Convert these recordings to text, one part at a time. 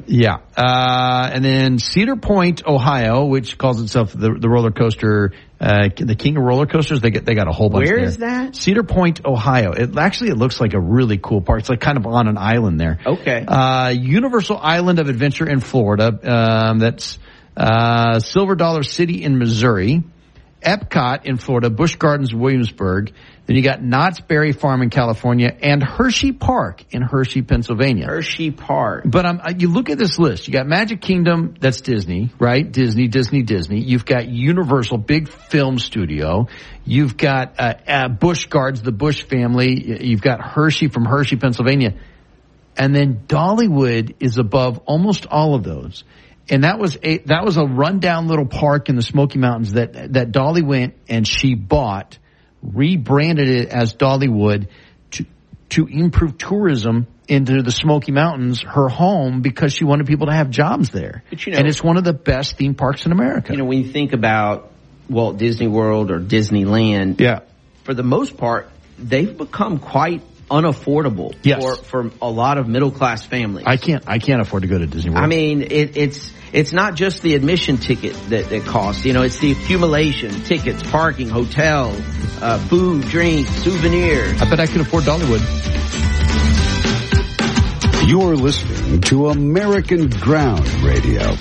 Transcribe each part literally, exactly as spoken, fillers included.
Yeah. Uh, and then Cedar Point, Ohio, which calls itself the, the roller coaster, uh, the king of roller coasters. They get, they got a whole bunch Where there. is that? Cedar Point, Ohio. It actually, it looks like a really cool park. It's like kind of on an island there. Okay. Uh, Universal Island of Adventure in Florida. Um, that's, uh, Silver Dollar City in Missouri. Epcot in Florida, Busch Gardens, Williamsburg. Then you got Knott's Berry Farm in California and Hershey Park in Hershey, Pennsylvania. Hershey Park. But um, you look at this list. You got Magic Kingdom, that's Disney, right? Disney, Disney, Disney. You've got Universal, big film studio. You've got uh, uh, Busch Gardens, the Busch family. You've got Hershey from Hershey, Pennsylvania. And then Dollywood is above almost all of those. And that was a, that was a rundown little park in the Smoky Mountains that, that Dolly went and she bought, rebranded it as Dollywood to, to improve tourism into the Smoky Mountains, her home, because she wanted people to have jobs there. But you know, and it's one of the best theme parks in America. You know, when you think about Walt Disney World or Disneyland, yeah, for the most part, they've become quite unaffordable yes. for, for a lot of middle class families. I can't, I can't afford to go to Disney World. I mean, it, it's, it's not just the admission ticket that, that costs, you know, it's the accumulation, tickets, parking, hotel, uh, food, drink, souvenirs. I bet I could afford Dollywood. You're listening to American Ground Radio.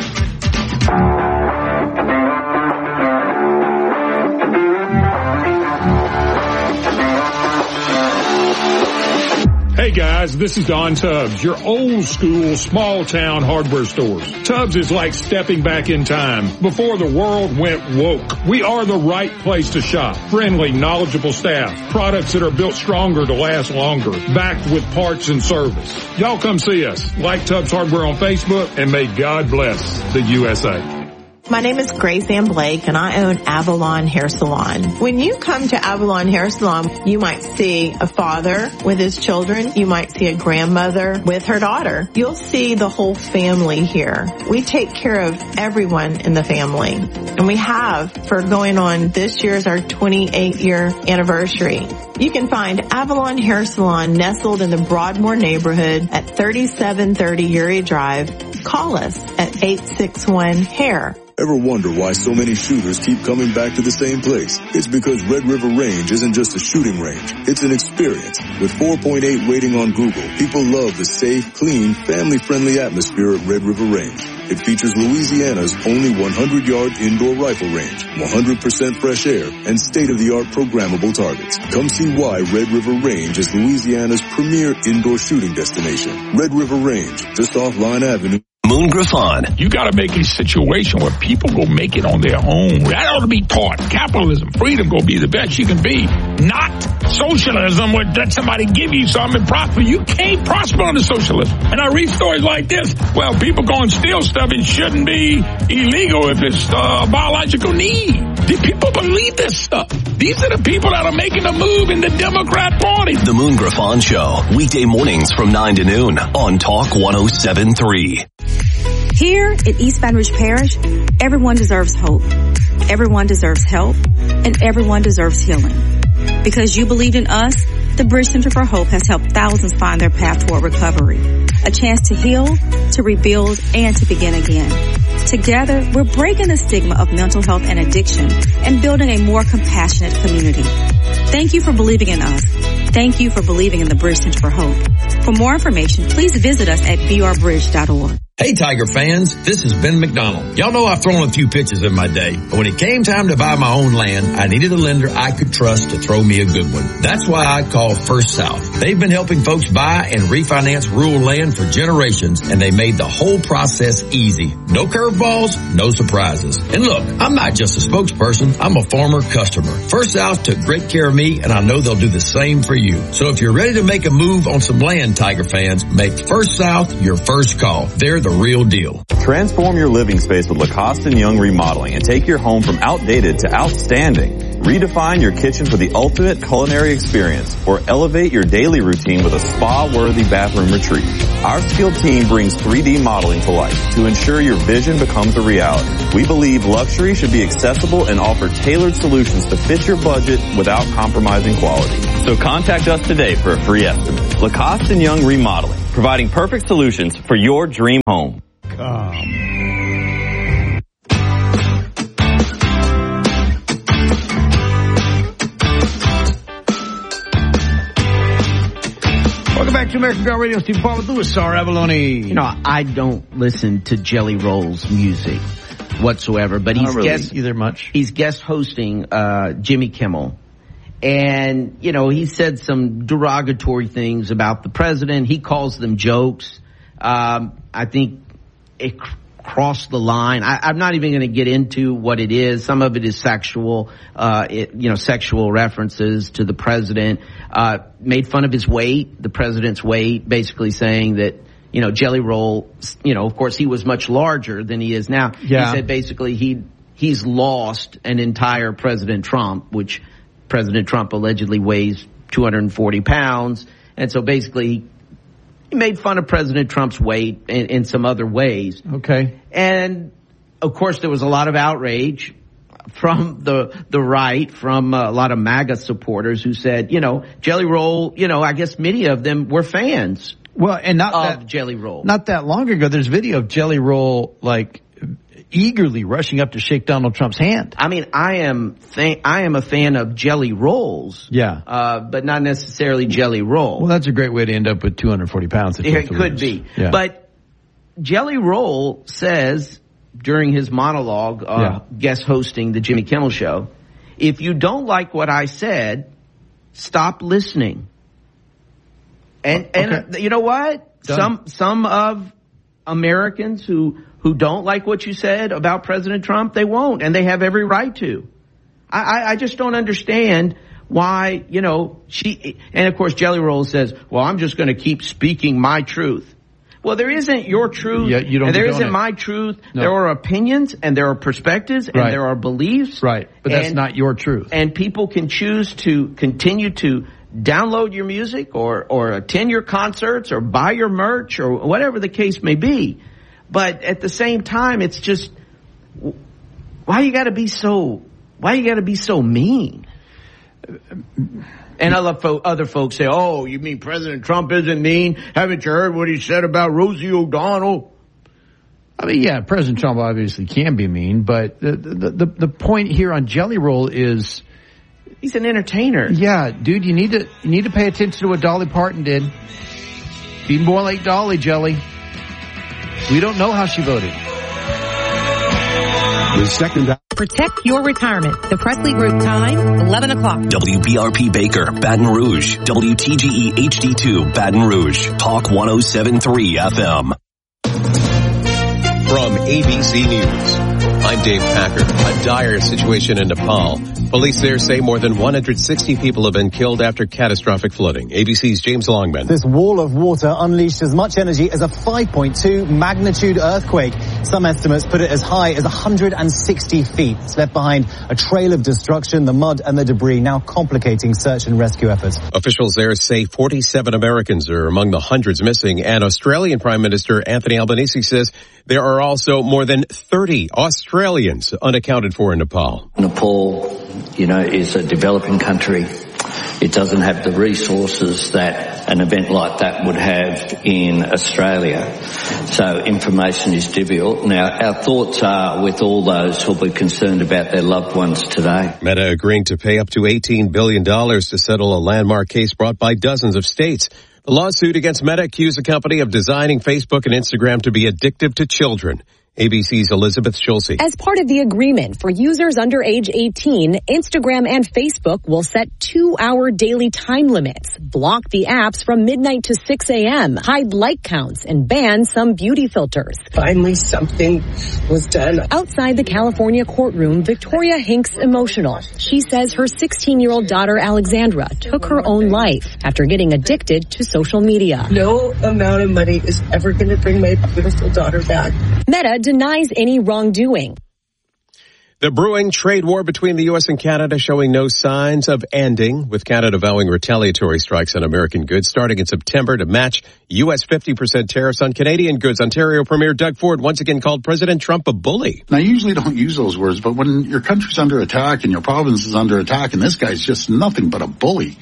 Hey guys, this is Don Tubbs, your old school small town hardware stores. Tubbs is like stepping back in time before the world went woke. We are the right place to shop. Friendly, knowledgeable staff, products that are built stronger to last longer, backed with parts and service. Y'all come see us. Like Tubbs Hardware on Facebook, and may God bless the U S A. My name is Grace Ann Blake, and I own Avalon Hair Salon. When you come to Avalon Hair Salon, you might see a father with his children. You might see a grandmother with her daughter. You'll see the whole family here. We take care of everyone in the family, and we have for going on this year's our twenty-eight year anniversary. You can find Avalon Hair Salon nestled in the Broadmoor neighborhood at thirty-seven thirty Uriah Drive. Call us at eight six one hair. Ever wonder why so many shooters keep coming back to the same place? It's because Red River Range isn't just a shooting range. It's an experience. With four point eight rating on Google, people love the safe, clean, family-friendly atmosphere at Red River Range. It features Louisiana's only one hundred yard indoor rifle range, one hundred percent fresh air, and state-of-the-art programmable targets. Come see why Red River Range is Louisiana's premier indoor shooting destination. Red River Range, just off Line Avenue. Moon Griffon. You got to make a situation where people go make it on their own. That ought to be taught. Capitalism, freedom, go be the best you can be. Not socialism where let somebody give you something and prosper. You can't prosper under socialism. And I read stories like this. Well, people go and steal stuff. It shouldn't be illegal if it's uh, a biological need. Do people believe this stuff? These are the people that are making a move in the Democrat Party. The Moon Griffon Show, weekday mornings from nine to noon on Talk one oh seven point three. Here in East Baton Rouge Parish, everyone deserves hope, everyone deserves help, and everyone deserves healing. Because you believed in us, the Bridge Center for Hope has helped thousands find their path toward recovery, a chance to heal, to rebuild, and to begin again. Together, we're breaking the stigma of mental health and addiction and building a more compassionate community. Thank you for believing in us. Thank you for believing in the Bridge Center for Hope. For more information, please visit us at b r bridge dot org. Hey Tiger fans, this is Ben McDonald. Y'all know I've thrown a few pitches in my day, but when it came time to buy my own land, I needed a lender I could trust to throw me a good one. That's why I called First South. They've been helping folks buy and refinance rural land for generations, and they made the whole process easy. No curveballs, no surprises. And look, I'm not just a spokesperson, I'm a former customer. First South took great care of me, and I know they'll do the same for you. So if you're ready to make a move on some land, Tiger fans, make First South your first call. They're the real deal. Transform your living space with Lacoste and Young Remodeling and take your home from outdated to outstanding. Redefine your kitchen for the ultimate culinary experience or elevate your daily routine with a spa-worthy bathroom retreat. Our skilled team brings three D modeling to life to ensure your vision becomes a reality. We believe luxury should be accessible and offer tailored solutions to fit your budget without compromising quality. So contact us today for a free estimate. Lacoste and Young Remodeling, providing perfect solutions for your dream home. Come. Welcome back to American Girl Radio. Steve Paul with Louis Sar Avalone. You know, I don't listen to Jelly Roll's music whatsoever, but he's really guest either much. He's guest hosting uh Jimmy Kimmel, and you know he said some derogatory things about the president. He calls them jokes. Um, I think it cr- crossed the line. I, I'm not even going to get into what it is. Some of it is sexual, uh, it, you know, sexual references to the president. Uh, made fun of his weight, the president's weight, basically saying that, you know, Jelly Roll, you know, of course he was much larger than he is now. Yeah. He said basically he he's lost an entire President Trump, which President Trump allegedly weighs two hundred forty pounds. And so basically he, he made fun of President Trump's weight in, in some other ways. Okay. And of course there was a lot of outrage from the the right, from a lot of MAGA supporters who said, you know, Jelly Roll, you know, I guess many of them were fans. Well, and not of that, Jelly Roll. Not that long ago, there's video of Jelly Roll, like, eagerly rushing up to shake Donald Trump's hand. I mean, I am th- I am a fan of Jelly Rolls. Yeah. Uh, but not necessarily Jelly Roll. Well, that's a great way to end up with two hundred forty pounds. If you have It to could lose. be. Yeah. But Jelly Roll says during his monologue, uh, Yeah. guest hosting the Jimmy Kimmel Show, if you don't like what I said, stop listening. And, Okay. and you know what? Done. Some, some of Americans who, who don't like what you said about President Trump, they won't, and they have every right to. I, I, I just don't understand why, you know, she, and of course Jelly Roll says, well, I'm just going to keep speaking my truth. Well, there isn't your truth, Yeah, you don't and there condone isn't it. my truth. No. There are opinions, and there are perspectives, and Right. there are beliefs. Right. But that's and- not your truth. And people can choose to continue to download your music or, or attend your concerts or buy your merch or whatever the case may be. But at the same time, it's just, why you gotta be so, why you gotta be so mean? And other, fo- other folks say, oh, you mean President Trump isn't mean? Haven't you heard what he said about Rosie O'Donnell? I mean, yeah, President Trump obviously can be mean, but the, the, the, the point here on Jelly Roll is, he's an entertainer. Yeah, dude, you need to you need to pay attention to what Dolly Parton did. Be more like Dolly, Jelly. We don't know how she voted. The second. Protect your retirement. The Presley Group time, eleven o'clock. W B R P Baker, Baton Rouge. W T G E H D two, Baton Rouge. Talk one oh seven point three F M. From A B C News, I'm Dave Packer. A dire situation in Nepal. Police there say more than one hundred sixty people have been killed after catastrophic flooding. A B C's James Longman. This wall of water unleashed as much energy as a five point two magnitude earthquake. Some estimates put it as high as one hundred sixty feet. It's left behind a trail of destruction, the mud and the debris now complicating search and rescue efforts. Officials there say forty-seven Americans are among the hundreds missing, and Australian Prime Minister Anthony Albanese says there are also more than thirty Australians unaccounted for in Nepal. Nepal, you know, is a developing country. It doesn't have the resources that an event like that would have in Australia. So information is difficult. Now, our thoughts are with all those who will be concerned about their loved ones today. Meta agreeing to pay up to eighteen billion dollars to settle a landmark case brought by dozens of states. The lawsuit against Meta accused the company of designing Facebook and Instagram to be addictive to children. A B C's Elizabeth Schulze. As part of the agreement for users under age eighteen, Instagram and Facebook will set two-hour daily time limits, block the apps from midnight to six a.m., hide like counts, and ban some beauty filters. Finally, something was done. Outside the California courtroom, Victoria Hinks emotional. She says her sixteen-year-old daughter, Alexandra, took her own life after getting addicted to social media. No amount of money is ever going to bring my beautiful daughter back. Meta denies any wrongdoing. The brewing trade war between the U S and Canada showing no signs of ending, with Canada vowing retaliatory strikes on American goods starting in September to match U S fifty percent tariffs on Canadian goods. Ontario Premier Doug Ford once again called President Trump a bully. Now, I usually don't use those words, but when your country's under attack and your province is under attack, and this guy's just nothing but a bully,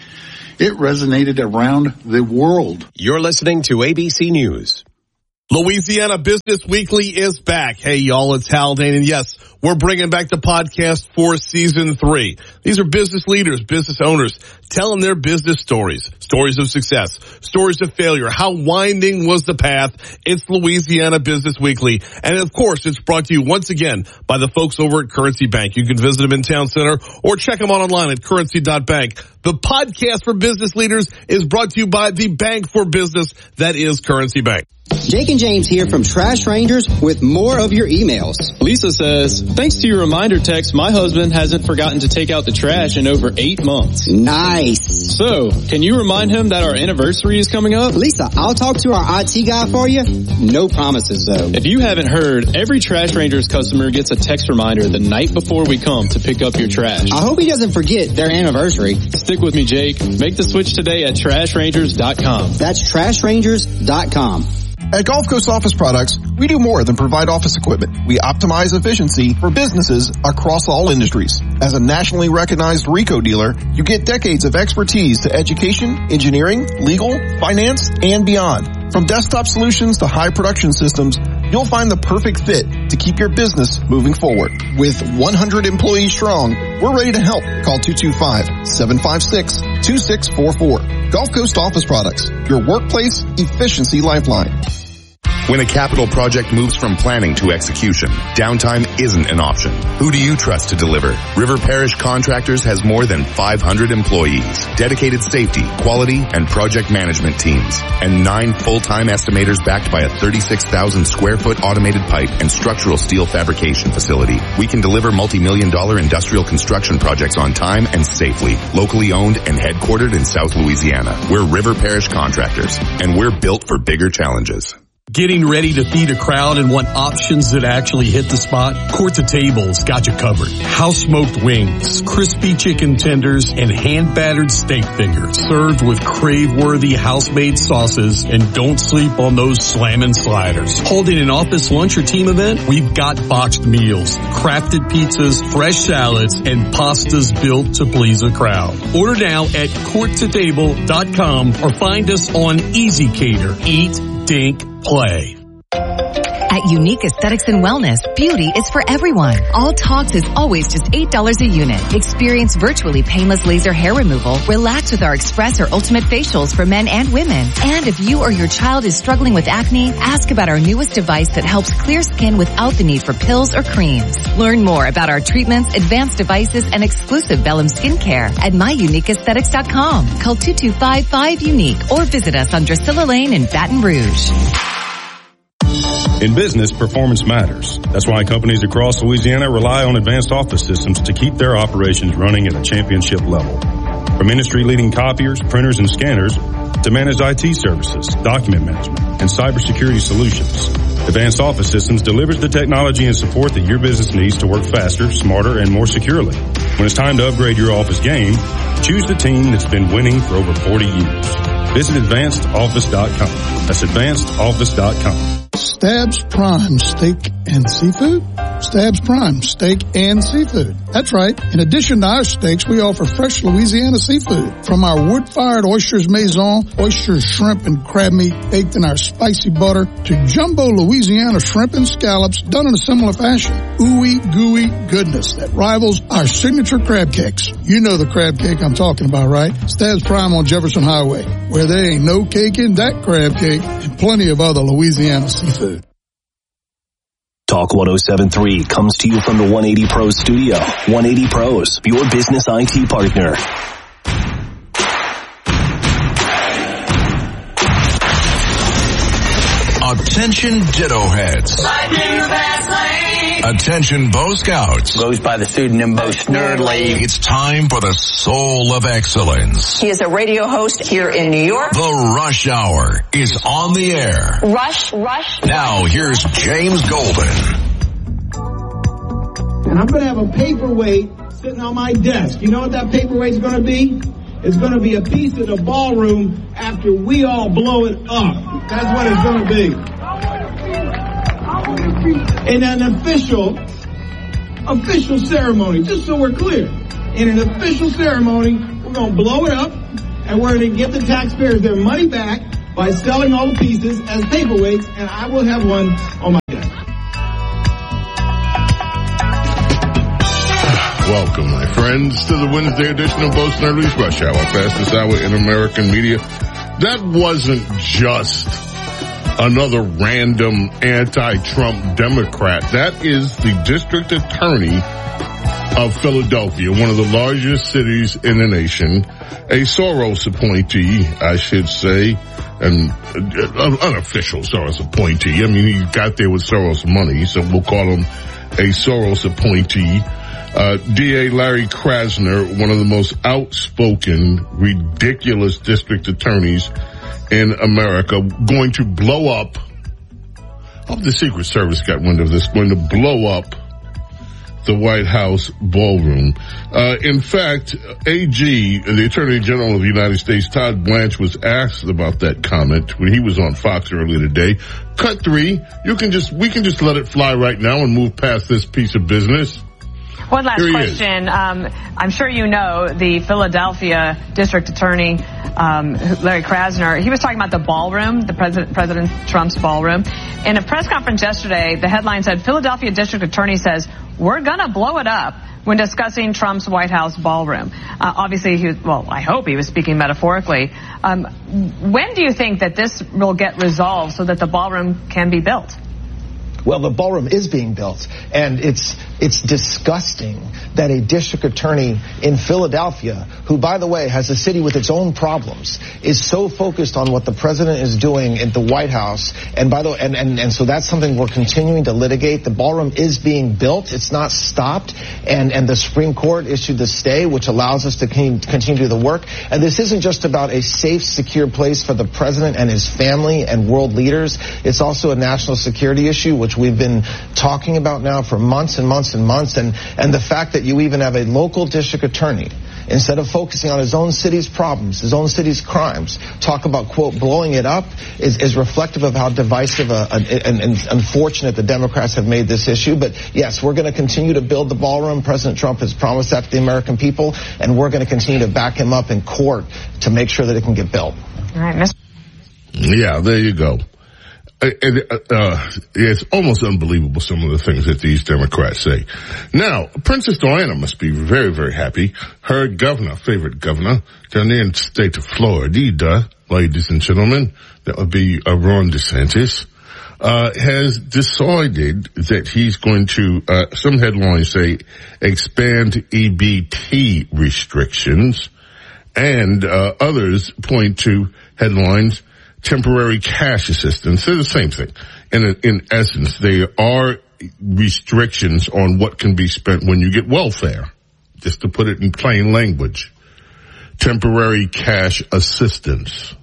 it resonated around the world. You're listening to A B C News. Louisiana Business Weekly is back. Hey, y'all, it's Haldane, and yes, we're bringing back the podcast for season three. These are business leaders, business owners, telling their business stories, stories of success, stories of failure. How winding was the path? It's Louisiana Business Weekly. And of course, it's brought to you once again by the folks over at Currency Bank. You can visit them in Town Center or check them out online at currency dot bank. The podcast for business leaders is brought to you by the bank for business that is Currency Bank. Jake and James here from Trash Rangers with more of your emails. Lisa says, thanks to your reminder text, my husband hasn't forgotten to take out the trash in over eight months. Nice. So, can you remind him that our anniversary is coming up? Lisa, I'll talk to our I T guy for you. No promises, though. If you haven't heard, every Trash Rangers customer gets a text reminder the night before we come to pick up your trash. I hope he doesn't forget their anniversary. Stick with me, Jake. Make the switch today at trash rangers dot com. That's trash rangers dot com. At Gulf Coast Office Products, we do more than provide office equipment. We optimize efficiency for businesses across all industries. As a nationally recognized RICO dealer, you get decades of expertise to education, engineering, legal, finance, and beyond. From desktop solutions to high production systems, you'll find the perfect fit to keep your business moving forward. With one hundred employees strong, we're ready to help. Call two two five, seven five six, two six four four. Gulf Coast Office Products, your workplace efficiency lifeline. When a capital project moves from planning to execution, downtime isn't an option. Who do you trust to deliver? River Parish Contractors has more than five hundred employees, dedicated safety, quality, and project management teams, and nine full-time estimators backed by a thirty-six thousand square foot automated pipe and structural steel fabrication facility. We can deliver multi-million dollar industrial construction projects on time and safely, locally owned and headquartered in South Louisiana. We're River Parish Contractors, and we're built for bigger challenges. Getting ready to feed a crowd and want options that actually hit the spot? Court to Table's got you covered. House smoked wings, crispy chicken tenders, and hand battered steak fingers served with crave-worthy house-made sauces, and don't sleep on those slammin' sliders. Holding an office lunch or team event? We've got boxed meals, crafted pizzas, fresh salads, and pastas built to please a crowd. Order now at court to table dot com or find us on Easy Cater. Eat, dink, play. At Unique Aesthetics and Wellness, beauty is for everyone. All Talks is always just eight dollars a unit. Experience virtually painless laser hair removal. Relax with our Express or Ultimate facials for men and women. And if you or your child is struggling with acne, ask about our newest device that helps clear skin without the need for pills or creams. Learn more about our treatments, advanced devices, and exclusive Bellum skincare at my unique aesthetics dot com. Call two two five, five, UNIQUE or visit us on Drusilla Lane in Baton Rouge. In business, performance matters. That's why companies across Louisiana rely on Advanced Office Systems to keep their operations running at a championship level. From industry-leading copiers, printers, and scanners to managed I T services, document management, and cybersecurity solutions, Advanced Office Systems delivers the technology and support that your business needs to work faster, smarter, and more securely. When it's time to upgrade your office game, choose the team that's been winning for over forty years. Visit advanced office dot com. That's advanced office dot com. Stabs Prime Steak and Seafood? Stabs Prime Steak and Seafood. That's right. In addition to our steaks, we offer fresh Louisiana seafood. From our wood-fired oysters maison, oysters, shrimp, and crab meat baked in our spicy butter, to jumbo Louisiana shrimp and scallops done in a similar fashion. Ooey gooey goodness that rivals our signature crab cakes. You know the crab cake I'm talking about, right? Stabs Prime on Jefferson Highway, where there ain't no cake in that crab cake, and plenty of other Louisiana seafood. Talk one oh seven point three comes to you from the one eighty Pros studio. one eighty Pros, your business I T partner. Attention Ditto Heads. Attention Bo Scouts. Goes by the pseudonym Bo Snerdley. It's time for the Soul of Excellence. He is a radio host here in New York. The Rush Hour is on the air. Rush, rush. Now here's James Golden. And I'm going to have a paperweight sitting on my desk. You know what that paperweight's going to be? It's going to be a piece of the ballroom after we all blow it up. That's what it's going to be. In an official, official ceremony, just so we're clear. In an official ceremony, we're going to blow it up, and we're going to give the taxpayers their money back by selling all the pieces as paperweights, and I will have one on my desk. Welcome, my friends, to the Wednesday edition of Bo Snerdly's Rush Hour, fastest hour in American media. That wasn't just another random anti-Trump Democrat. That is the district attorney of Philadelphia, one of the largest cities in the nation, a Soros appointee, I should say, an uh, unofficial Soros appointee. I mean, he got there with Soros money, so we'll call him a Soros appointee. Uh, D A Larry Krasner, one of the most outspoken, ridiculous district attorneys in America, going to blow up. I hope the Secret Service got wind of this, going to blow up the White House ballroom. Uh, in fact, A G, the Attorney General of the United States, Todd Blanche, was asked about that comment when he was on Fox earlier today. Cut three, you can just, we can just let it fly right now and move past this piece of business. One last question. Um, I'm sure you know the Philadelphia District Attorney, um, Larry Krasner. He was talking about the ballroom, the President, President Trump's ballroom. In a press conference yesterday, the headline said, Philadelphia District Attorney says, we're going to blow it up when discussing Trump's White House ballroom. Uh, obviously, he was, well, I hope he was speaking metaphorically. Um, when do you think that this will get resolved so that the ballroom can be built? Well, the ballroom is being built, and it's it's disgusting that a district attorney in Philadelphia, who, by the way, has a city with its own problems, is so focused on what the president is doing at the White House. And by the way, and, and, and so that's something we're continuing to litigate. The ballroom is being built. It's not stopped. And, and the Supreme Court issued the stay, which allows us to continue to do the work. And this isn't just about a safe, secure place for the president and his family and world leaders. It's also a national security issue, which we've been talking about now for months and months and months. And, and the fact that you even have a local district attorney, instead of focusing on his own city's problems, his own city's crimes, talk about, quote, blowing it up, is, is reflective of how divisive uh, and, and unfortunate the Democrats have made this issue. But yes, we're going to continue to build the ballroom. President Trump has promised that to the American people, and we're going to continue to back him up in court to make sure that it can get built. All right, Mister Yeah, there you go. Uh, uh, it's almost unbelievable, some of the things that these Democrats say. Now, Princess Diana must be very, very happy. Her governor, favorite governor, down there in the state of Florida, ladies and gentlemen, that would be uh, Ron DeSantis, uh, has decided that he's going to, uh, some headlines say, expand E B T restrictions, and uh, others point to headlines, temporary cash assistance. They're the same thing. In, in essence, they are restrictions on what can be spent when you get welfare, just to put it in plain language. Temporary cash assistance.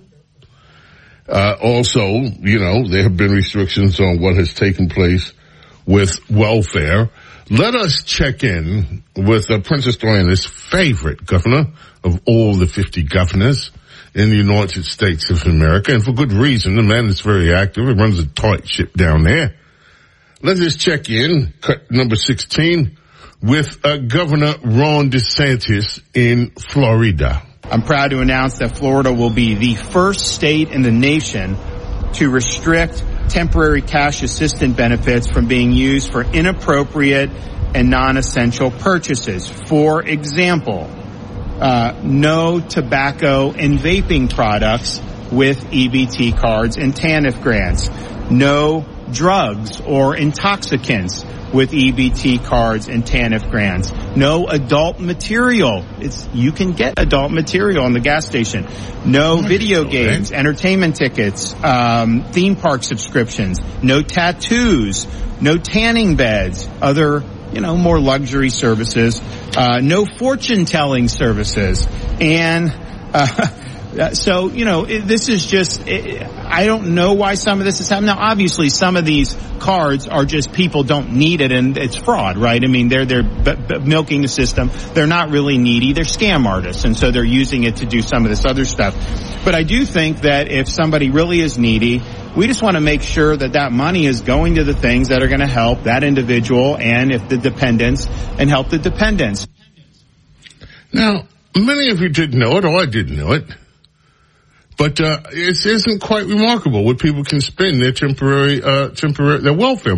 Uh, also, you know, there have been restrictions on what has taken place with welfare. Let us check in with uh, Princess Diana's favorite governor of all the fifty governors in the United States of America, and for good reason. The man is very active. He runs a tight ship down there. Let's just check in, cut number sixteen, with uh, Governor Ron DeSantis in Florida. I'm proud to announce that Florida will be the first state in the nation to restrict temporary cash assistance benefits from being used for inappropriate and non-essential purchases. For example, Uh, no tobacco and vaping products with E B T cards and TANF grants. No drugs or intoxicants with E B T cards and TANF grants. No adult material. It's, you can get adult material in the gas station. No video games, entertainment tickets, um, theme park subscriptions. No tattoos. No tanning beds. Other, you know, more luxury services, uh, no fortune-telling services. And, uh, so, you know, it, this is just, it, I don't know why some of this is happening. Now, obviously, some of these cards are just people don't need it and it's fraud, right? I mean, they're, they're b- b- milking the system. They're not really needy. They're scam artists. And so they're using it to do some of this other stuff. But I do think that if somebody really is needy, we just want to make sure that that money is going to the things that are going to help that individual and if the dependents and help the dependents. Now, many of you didn't know it, or I didn't know it. But uh, it isn't quite remarkable what people can spend their temporary, uh, temporary, their welfare